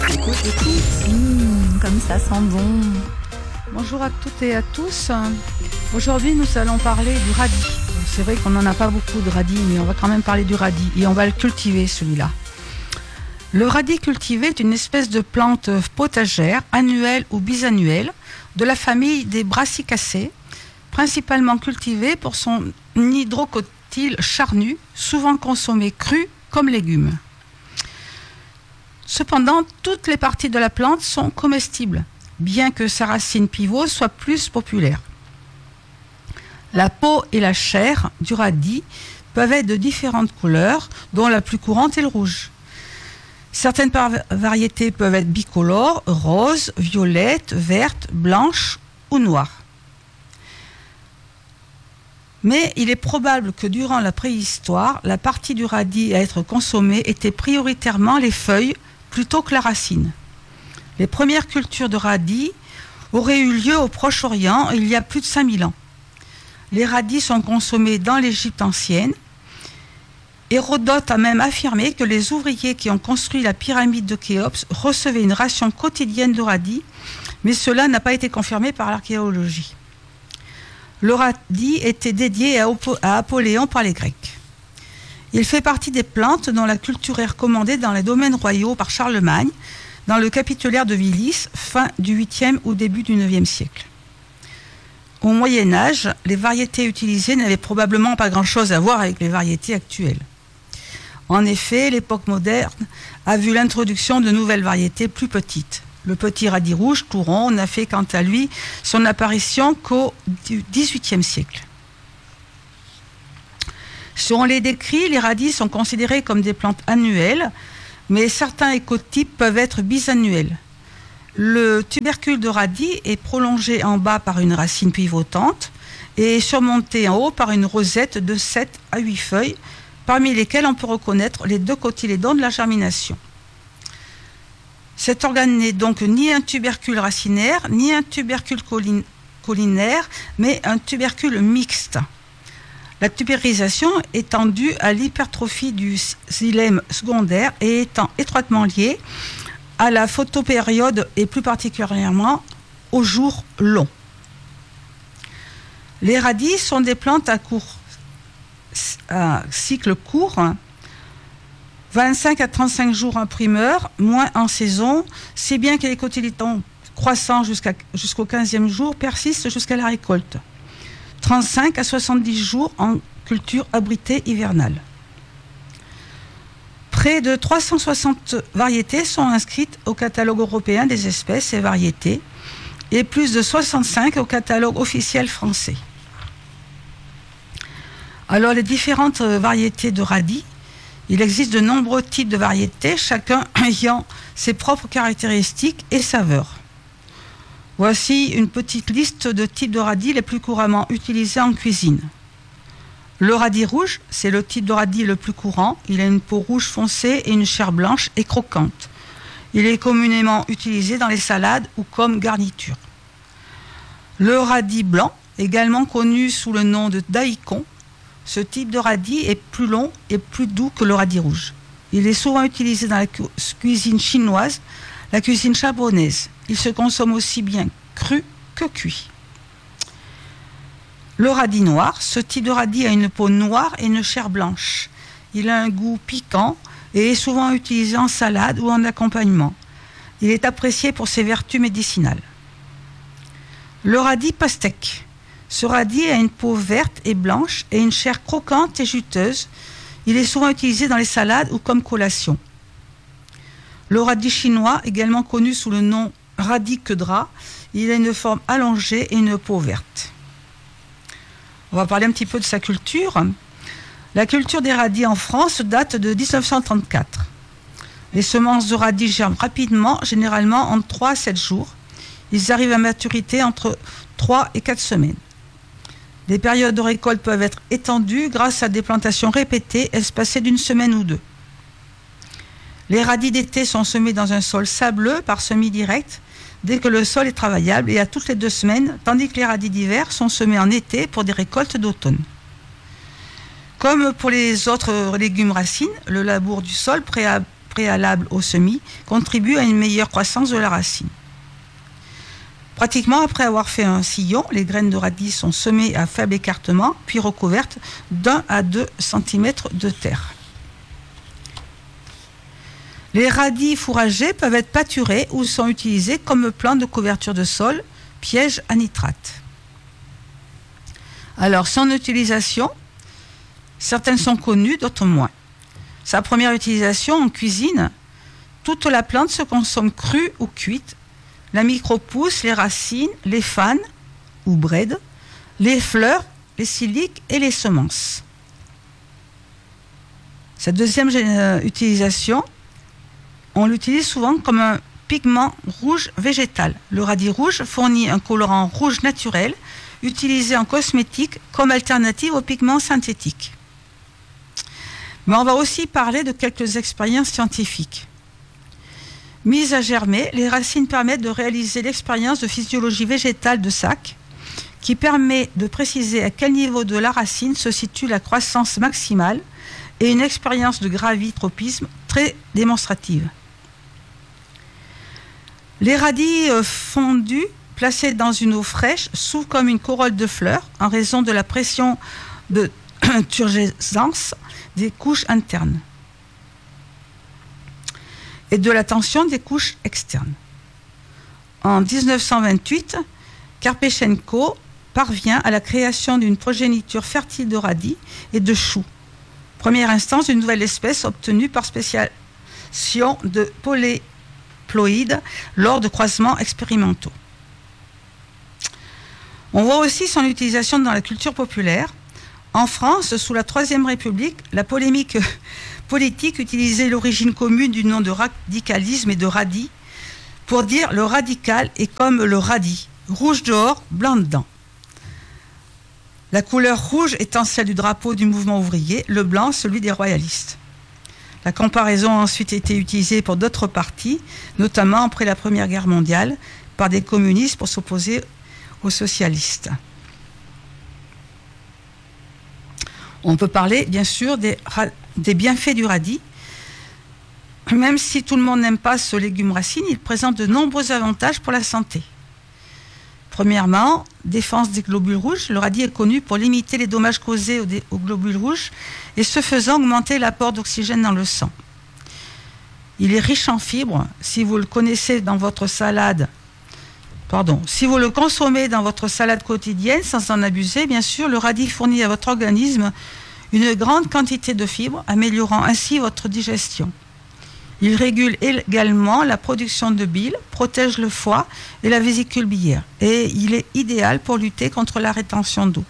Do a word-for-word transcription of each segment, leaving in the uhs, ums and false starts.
Écoute, écoute. Mmh, comme ça sent bon. Bonjour à toutes et à tous. Aujourd'hui, nous allons parler du radis. C'est vrai qu'on n'en a pas beaucoup de radis, mais on va quand même parler du radis et on va le cultiver, celui-là. Le radis cultivé est une espèce de plante potagère, annuelle ou bisannuelle, de la famille des Brassicacées, principalement cultivée pour son hydrocotyle charnu, souvent consommé cru comme légume. Cependant, toutes les parties de la plante sont comestibles, bien que sa racine pivot soit plus populaire. La peau et la chair du radis peuvent être de différentes couleurs, dont la plus courante est le rouge. Certaines variétés peuvent être bicolores, roses, violettes, vertes, blanches ou noires. Mais il est probable que durant la préhistoire, la partie du radis à être consommée était prioritairement les feuilles plutôt que la racine. Les premières cultures de radis auraient eu lieu au Proche-Orient il y a plus de cinq mille ans. Les radis sont consommés dans l'Égypte ancienne. Hérodote a même affirmé que les ouvriers qui ont construit la pyramide de Khéops recevaient une ration quotidienne de radis, mais cela n'a pas été confirmé par l'archéologie. Le radis était dédié à, Opo- à Apollon par les Grecs. Il fait partie des plantes dont la culture est recommandée dans les domaines royaux par Charlemagne, dans le capitulaire de Vilis, fin du huitième ou début du neuvième siècle. Au Moyen Âge, les variétés utilisées n'avaient probablement pas grand-chose à voir avec les variétés actuelles. En effet, l'époque moderne a vu l'introduction de nouvelles variétés plus petites. Le petit radis rouge, tout rond, n'a fait quant à lui son apparition qu'au dix-huitième siècle. Si on les décrit, les radis sont considérés comme des plantes annuelles, mais certains écotypes peuvent être bisannuels. Le tubercule de radis est prolongé en bas par une racine pivotante et surmonté en haut par une rosette de sept à huit feuilles, parmi lesquelles on peut reconnaître les deux cotylédons de la germination. Cet organe n'est donc ni un tubercule racinaire, ni un tubercule caulinaire, mais un tubercule mixte. La tubérisation étant due à l'hypertrophie du xylème secondaire et étant étroitement liée à la photopériode et plus particulièrement au jour long. Les radis sont des plantes à court à cycle court, vingt-cinq à trente-cinq jours en primeur, moins en saison, si bien que les cotylédons croissants jusqu'à, jusqu'au quinzième jour persistent jusqu'à la récolte. trente-cinq à soixante-dix jours en culture abritée hivernale. Près de trois cent soixante variétés sont inscrites au catalogue européen des espèces et variétés et plus de soixante-cinq au catalogue officiel français. Alors, les différentes variétés de radis, il existe de nombreux types de variétés, chacun ayant ses propres caractéristiques et saveurs. Voici une petite liste de types de radis les plus couramment utilisés en cuisine. Le radis rouge, c'est le type de radis le plus courant. Il a une peau rouge foncée et une chair blanche et croquante. Il est communément utilisé dans les salades ou comme garniture. Le radis blanc, également connu sous le nom de daikon, ce type de radis est plus long et plus doux que le radis rouge. Il est souvent utilisé dans la cu- cuisine chinoise, la cuisine japonaise. Il se consomme aussi bien cru que cuit. Le radis noir, ce type de radis a une peau noire et une chair blanche. Il a un goût piquant et est souvent utilisé en salade ou en accompagnement. Il est apprécié pour ses vertus médicinales. Le radis pastèque. Ce radis a une peau verte et blanche et une chair croquante et juteuse. Il est souvent utilisé dans les salades ou comme collation. Le radis chinois, également connu sous le nom radis queue de rat, il a une forme allongée et une peau verte. On va parler un petit peu de sa culture. La culture des radis en France date de dix-neuf cent trente-quatre. Les semences de radis germent rapidement, généralement en trois à sept jours. Ils arrivent à maturité entre trois et quatre semaines. Les périodes de récolte peuvent être étendues grâce à des plantations répétées, espacées d'une semaine ou deux. Les radis d'été sont semés dans un sol sableux par semis direct dès que le sol est travaillable et à toutes les deux semaines, tandis que les radis d'hiver sont semés en été pour des récoltes d'automne. Comme pour les autres légumes racines, le labour du sol préalable au semis contribuent à une meilleure croissance de la racine. Pratiquement après avoir fait un sillon, les graines de radis sont semées à faible écartement, puis recouvertes d'un à deux centimètres de terre. Les radis fourragers peuvent être pâturés ou sont utilisés comme plante de couverture de sol, piège à nitrate. Alors, son utilisation, certaines sont connues, d'autres moins. Sa première utilisation en cuisine, toute la plante se consomme crue ou cuite. La micropousse, les racines, les fanes ou braides, les fleurs, les siliques et les semences. Sa deuxième euh, utilisation, on l'utilise souvent comme un pigment rouge végétal. Le radis rouge fournit un colorant rouge naturel utilisé en cosmétique comme alternative aux pigments synthétiques. Mais on va aussi parler de quelques expériences scientifiques. Mises à germer, les racines permettent de réaliser l'expérience de physiologie végétale de Sachs, qui permet de préciser à quel niveau de la racine se situe la croissance maximale et une expérience de gravitropisme très démonstrative. Les radis fondus, placés dans une eau fraîche, s'ouvrent comme une corolle de fleurs en raison de la pression de turgescence des couches internes et de la tension des couches externes. En dix-neuf cent vingt-huit, Karpechenko parvient à la création d'une progéniture fertile de radis et de choux, première instance d'une nouvelle espèce obtenue par spéciation de polyploïdes lors de croisements expérimentaux. On voit aussi son utilisation dans la culture populaire. En France, sous la Troisième République, la polémique politique utilisait l'origine commune du nom de radicalisme et de radis pour dire le radical est comme le radis, rouge dehors, blanc dedans. La couleur rouge étant celle du drapeau du mouvement ouvrier, le blanc celui des royalistes. La comparaison a ensuite été utilisée pour d'autres partis, notamment après la Première Guerre mondiale, par des communistes pour s'opposer aux socialistes. On peut parler bien sûr des, des bienfaits du radis. Même si tout le monde n'aime pas ce légume racine, il présente de nombreux avantages pour la santé. Premièrement, défense des globules rouges. Le radis est connu pour limiter les dommages causés aux, aux globules rouges et ce faisant augmenter l'apport d'oxygène dans le sang. Il est riche en fibres. Si vous le connaissez dans votre salade, pardon, si vous le consommez dans votre salade quotidienne sans en abuser, bien sûr, le radis fournit à votre organisme une grande quantité de fibres, améliorant ainsi votre digestion. Il régule également la production de bile, protège le foie et la vésicule biliaire. Et il est idéal pour lutter contre la rétention d'eau.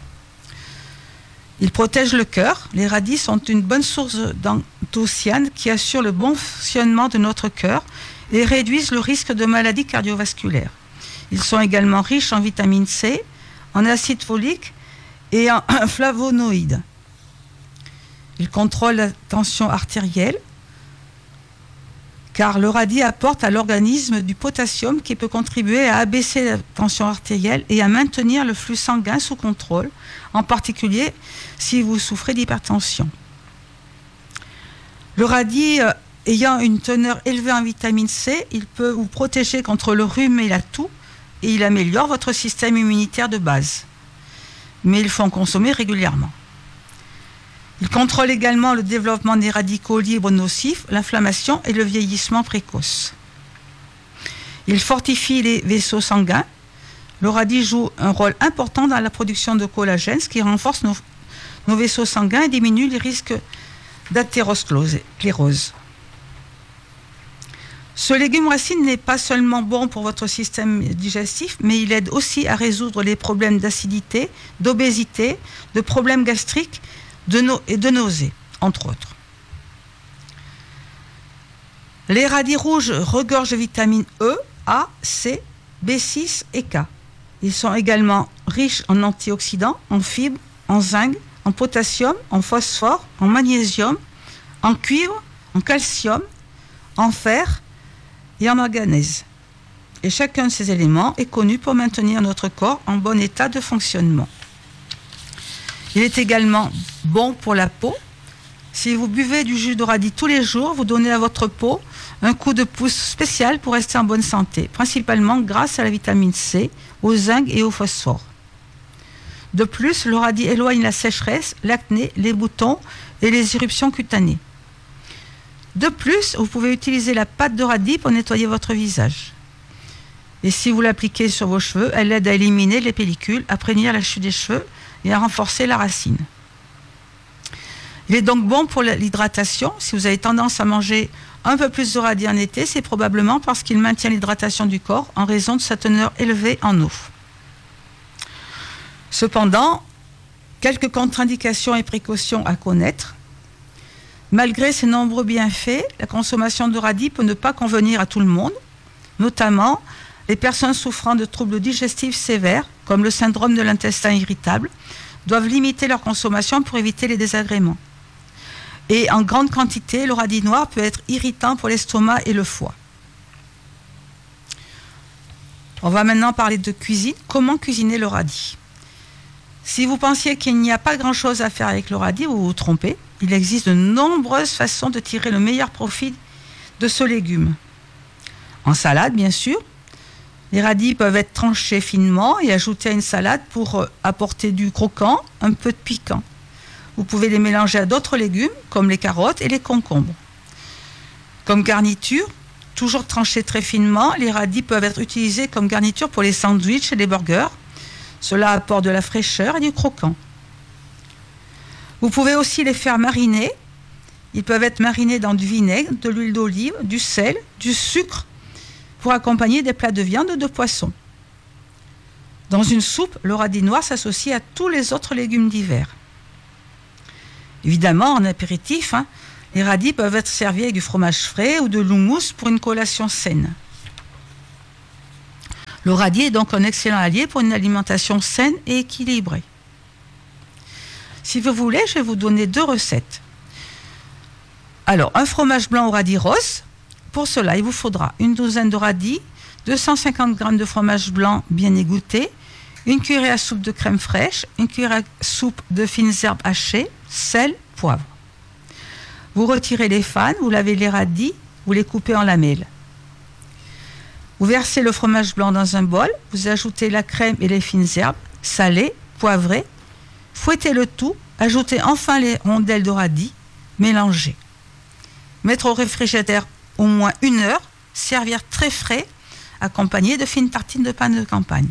Il protège le cœur. Les radis sont une bonne source d'anthocyanes qui assure le bon fonctionnement de notre cœur et réduisent le risque de maladies cardiovasculaires. Ils sont également riches en vitamine C, en acide folique et en flavonoïdes. Ils contrôlent la tension artérielle, car le radis apporte à l'organisme du potassium qui peut contribuer à abaisser la tension artérielle et à maintenir le flux sanguin sous contrôle, en particulier si vous souffrez d'hypertension. Le radis euh, ayant une teneur élevée en vitamine C, il peut vous protéger contre le rhume et la toux, et il améliore votre système immunitaire de base. Mais il faut en consommer régulièrement. Il contrôle également le développement des radicaux libres nocifs, l'inflammation et le vieillissement précoce. Il fortifie les vaisseaux sanguins. Le radis joue un rôle important dans la production de collagène, ce qui renforce nos, nos vaisseaux sanguins et diminue les risques d'athérosclérose. Ce légume racine n'est pas seulement bon pour votre système digestif, mais il aide aussi à résoudre les problèmes d'acidité, d'obésité, de problèmes gastriques de no- et de nausées, entre autres. Les radis rouges regorgent de vitamines E, A, C, B six et K. Ils sont également riches en antioxydants, en fibres, en zinc, en potassium, en phosphore, en magnésium, en cuivre, en calcium, en fer et en manganèse. Et chacun de ces éléments est connu pour maintenir notre corps en bon état de fonctionnement. Il est également bon pour la peau. Si vous buvez du jus de radis tous les jours, vous donnez à votre peau un coup de pouce spécial pour rester en bonne santé, principalement grâce à la vitamine C, au zinc et au phosphore. De plus, le radis éloigne la sécheresse, l'acné, les boutons et les éruptions cutanées. De plus, vous pouvez utiliser la pâte de radis pour nettoyer votre visage. Et si vous l'appliquez sur vos cheveux, elle aide à éliminer les pellicules, à prévenir la chute des cheveux et à renforcer la racine. Il est donc bon pour l'hydratation. Si vous avez tendance à manger un peu plus de radis en été, c'est probablement parce qu'il maintient l'hydratation du corps en raison de sa teneur élevée en eau. Cependant, quelques contre-indications et précautions à connaître. Malgré ses nombreux bienfaits, la consommation de radis peut ne pas convenir à tout le monde, notamment les personnes souffrant de troubles digestifs sévères, comme le syndrome de l'intestin irritable, doivent limiter leur consommation pour éviter les désagréments. Et en grande quantité, le radis noir peut être irritant pour l'estomac et le foie. On va maintenant parler de cuisine. Comment cuisiner le radis ? Si vous pensiez qu'il n'y a pas grand-chose à faire avec le radis, vous vous trompez. Il existe de nombreuses façons de tirer le meilleur profit de ce légume. En salade, bien sûr. Les radis peuvent être tranchés finement et ajoutés à une salade pour apporter du croquant, un peu de piquant. Vous pouvez les mélanger à d'autres légumes, comme les carottes et les concombres. Comme garniture, toujours tranchés très finement, les radis peuvent être utilisés comme garniture pour les sandwichs et les burgers. Cela apporte de la fraîcheur et du croquant. Vous pouvez aussi les faire mariner. Ils peuvent être marinés dans du vinaigre, de l'huile d'olive, du sel, du sucre, pour accompagner des plats de viande ou de poisson. Dans une soupe, le radis noir s'associe à tous les autres légumes d'hiver. Évidemment, en apéritif, hein, les radis peuvent être servis avec du fromage frais ou de l'houmous pour une collation saine. Le radis est donc un excellent allié pour une alimentation saine et équilibrée. Si vous voulez, je vais vous donner deux recettes. Alors, un fromage blanc au radis rose. Pour cela, il vous faudra une douzaine de radis, deux cent cinquante grammes de fromage blanc bien égoutté, une cuillerée à soupe de crème fraîche, une cuillerée à soupe de fines herbes hachées, sel, poivre. Vous retirez les fanes, vous lavez les radis, vous les coupez en lamelles. Vous versez le fromage blanc dans un bol, vous ajoutez la crème et les fines herbes, salées, poivrées, fouettez le tout, ajoutez enfin les rondelles de radis, mélangez. Mettre au réfrigérateur au moins une heure, servir très frais, accompagné de fines tartines de pain de campagne.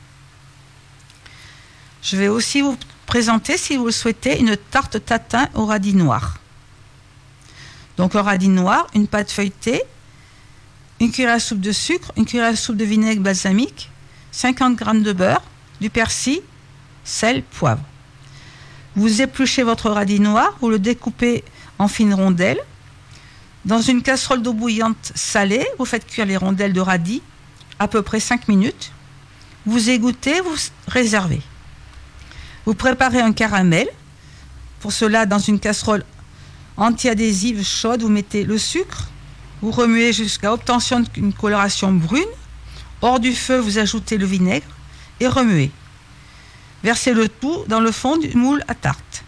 Je vais aussi vous présenter, si vous le souhaitez, une tarte tatin au radis noir. Donc un radis noir, une pâte feuilletée, une cuillère à soupe de sucre, une cuillère à soupe de vinaigre balsamique, cinquante grammes de beurre, du persil, sel, poivre. Vous épluchez votre radis noir, vous le découpez en fines rondelles. Dans une casserole d'eau bouillante salée, vous faites cuire les rondelles de radis à peu près cinq minutes. Vous égouttez, vous réservez. Vous préparez un caramel. Pour cela, dans une casserole anti-adhésive chaude, vous mettez le sucre. Vous remuez jusqu'à obtention d'une coloration brune. Hors du feu, vous ajoutez le vinaigre et remuez. Versez le tout dans le fond du moule à tarte.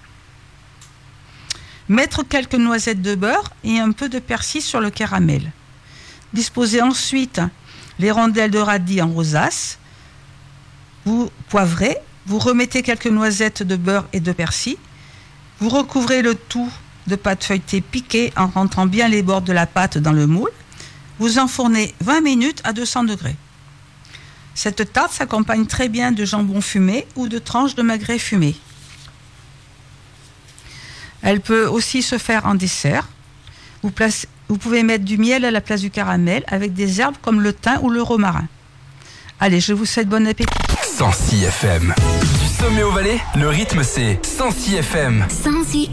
Mettre quelques noisettes de beurre et un peu de persil sur le caramel. Disposez ensuite les rondelles de radis en rosace. Vous poivrez. Vous remettez quelques noisettes de beurre et de persil. Vous recouvrez le tout de pâte feuilletée piquée en rentrant bien les bords de la pâte dans le moule. Vous enfournez vingt minutes à deux cents degrés. Cette tarte s'accompagne très bien de jambon fumé ou de tranches de magret fumé. Elle peut aussi se faire en dessert. Vous, placez, vous pouvez mettre du miel à la place du caramel avec des herbes comme le thym ou le romarin. Allez, je vous souhaite bon appétit. cent six F M. Du sommet au Valais, le rythme c'est cent six F M. cent six